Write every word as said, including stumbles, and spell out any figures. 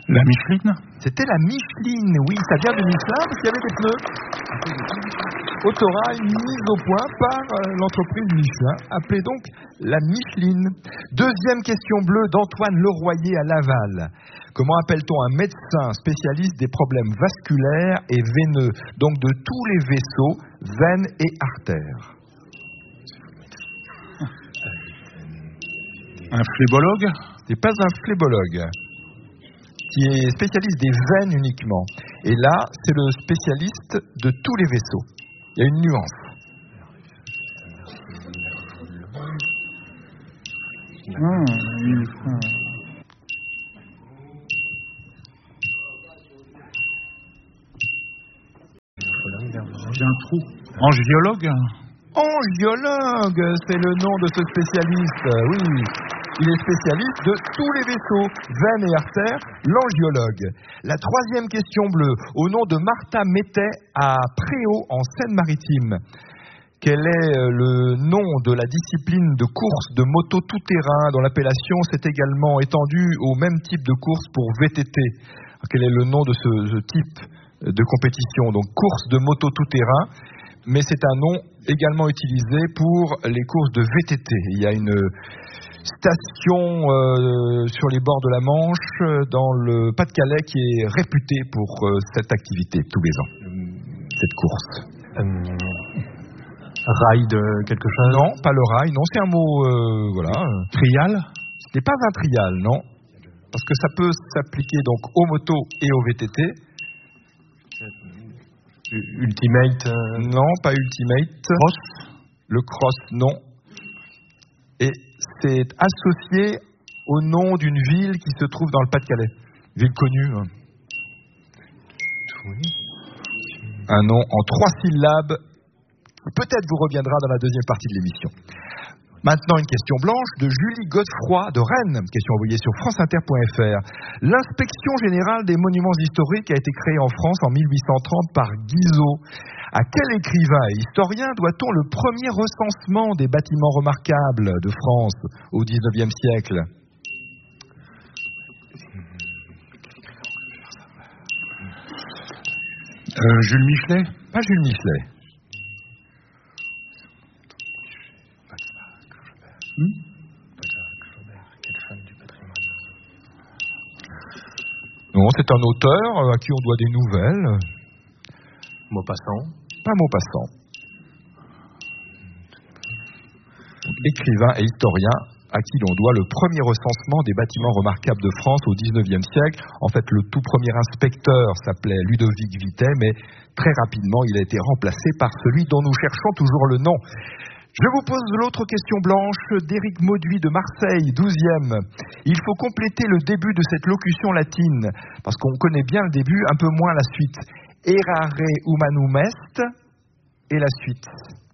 La Micheline? C'était la Micheline, oui, ça vient de Michelin parce qu'il y avait des pneus. Autorail mise au point par euh, l'entreprise Michelin, appelée donc la Micheline. Deuxième question bleue d'Antoine Leroyer à Laval. Comment appelle-t-on un médecin spécialiste des problèmes vasculaires et veineux, donc de tous les vaisseaux, veines et artères? Un phlébologue? C'est pas un phlébologue, qui est spécialiste des veines uniquement. Et là, c'est le spécialiste de tous les vaisseaux. Il y a une nuance. Ah, oui. J'ai un trou. Angiologue? Angiologue, c'est le nom de ce spécialiste, oui. Il est spécialiste de tous les vaisseaux, veines et artères, l'angiologue. La troisième question bleue, au nom de Martha Mettet à Préau, en Seine-Maritime. Quel est le nom de la discipline de course de moto tout-terrain dont l'appellation s'est également étendue au même type de course pour V T T? Quel est le nom de ce, ce type de compétition? Donc course de moto tout-terrain, mais c'est un nom également utilisé pour les courses de V T T. Il y a une station euh, sur les bords de la Manche, dans le Pas-de-Calais, qui est réputée pour euh, cette activité tous les ans, cette course. Euh, rail de quelque chose? Non, pas le rail, non, c'est un mot, euh, voilà. Trial? Ce n'est pas un trial, non, parce que ça peut s'appliquer donc aux motos et aux V T T. Ultimate? Euh... Non, pas Ultimate. Cross? Le cross, non. Et c'est associé au nom d'une ville qui se trouve dans le Pas-de-Calais. Ville connue. Un nom en trois syllabes. Peut-être vous reviendra dans la deuxième partie de l'émission. Maintenant, une question blanche de Julie Godefroy de Rennes. Question envoyée sur franceinter point f r. L'inspection générale des monuments historiques a été créée en France en mille huit cent trente par Guizot. À quel écrivain et historien doit-on le premier recensement des bâtiments remarquables de France au dix-neuvième siècle? euh, Jules Michelet? Pas Jules Michelet. Hmm? Non, c'est un auteur à qui on doit des nouvelles. Maupassant? Pas Maupassant. Écrivain et historien à qui l'on doit le premier recensement des bâtiments remarquables de France au dix-neuvième siècle. En fait, le tout premier inspecteur s'appelait Ludovic Vitet, mais très rapidement, il a été remplacé par celui dont nous cherchons toujours le nom. Je vous pose l'autre question blanche d'Éric Mauduit de Marseille, douzième. Il faut compléter le début de cette locution latine, parce qu'on connaît bien le début, un peu moins la suite. Errare humanum est, et la suite.